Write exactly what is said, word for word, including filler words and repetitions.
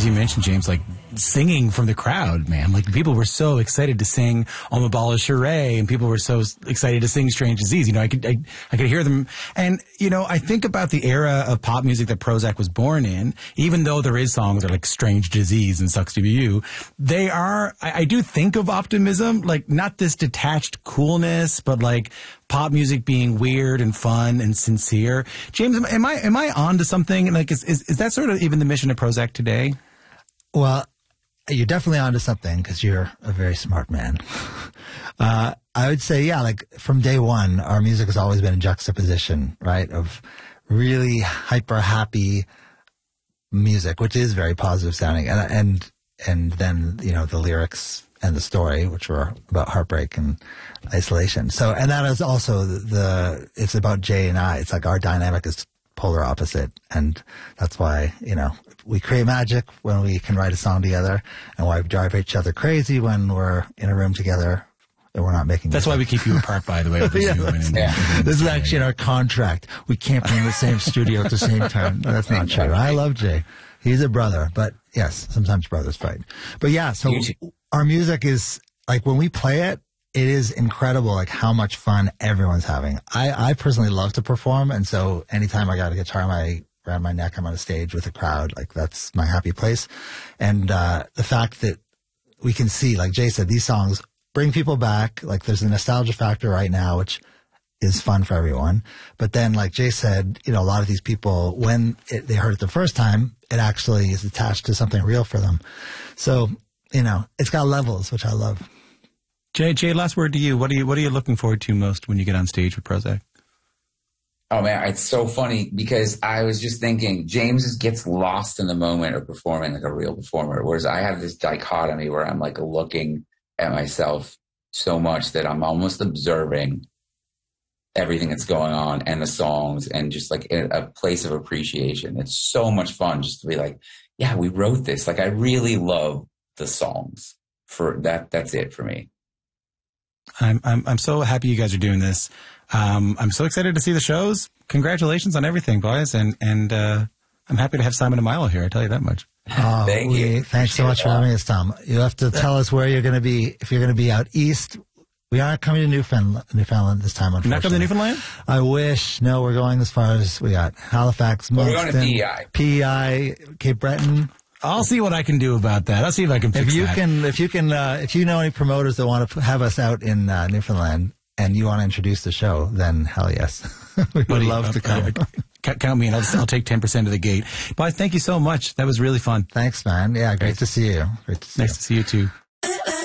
you mentioned, James, like singing from the crowd, man. Like people were so excited to sing On the Ball of Charade, and people were so excited to sing Strange Disease. You know, I could, I, I could hear them. And, you know, I think about the era of pop music that Prozzäk was born in, even though there is songs that are like Strange Disease and Sucks to Be You, they are, I, I do think of Optimism, like not this detached coolness, but like pop music being weird and fun and sincere. James, am I, am I on to something? Like, is, is, is that sort of even the mission of Prozzäk today? Well, you're definitely onto something because you're a very smart man. Uh, I would say, yeah, like from day one, our music has always been in juxtaposition, right? Of really hyper happy music, which is very positive sounding. And, and, and then, you know, the lyrics and the story, which were about heartbreak and isolation. So, and that is also the, the it's about Jay and I. It's like our dynamic is polar opposite. And that's why, you know, we create magic when we can write a song together, and why we drive each other crazy when we're in a room together and we're not making That's music. why we keep you apart, by the way. yeah, and, yeah. And, This is actually in our contract. We can't be in the same studio at the same time. No, that's not true. I love Jay. He's a brother, but yes, sometimes brothers fight. But yeah, so our music is, like, when we play it, it is incredible, like, how much fun everyone's having. I, I personally love to perform, and so anytime I got a guitar my, around my neck, I'm on a stage with a crowd, like, that's my happy place. And uh, the fact that we can see, like Jay said, these songs bring people back. Like, there's a nostalgia factor right now, which is fun for everyone. But then, like Jay said, you know, a lot of these people, when it, they heard it the first time, it actually is attached to something real for them. So, you know, it's got levels, which I love. Jay, Jay, last word to you. What are you, what are you looking forward to most when you get on stage with Prozzäk? Oh man, it's so funny because I was just thinking James just gets lost in the moment of performing like a real performer. Whereas I have this dichotomy where I'm like looking at myself so much that I'm almost observing everything that's going on and the songs and just like a, a place of appreciation. It's so much fun just to be like, yeah, we wrote this. Like I really love the songs for that. That's it for me. I'm, I'm, I'm so happy you guys are doing this. Um, I'm so excited to see the shows. Congratulations on everything, boys. And, and, uh, I'm happy to have Simon and Milo here. I tell you that much. Oh, Thank we, you. Thanks so much for having us, Tom. You have to tell us where you're going to be. If you're going to be out east, we aren't coming to Newfoundland, Newfoundland this time, unfortunately. Not coming to Newfoundland? I wish. No, we're going as far as we got Halifax, Well, Moncton, we're going to P E I. P E I, Cape Breton. I'll see what I can do about that. I'll see if I can fix If you that. can, if you can, uh, if you know any promoters that want to have us out in uh, Newfoundland and you want to introduce the show, then hell yes, we would Buddy, love uh, to come. uh, Count count me in. I'll, I'll take ten percent of the gate. But thank you so much. That was really fun. Thanks, man. Yeah, great to see you. Great to see Nice you. to see you too.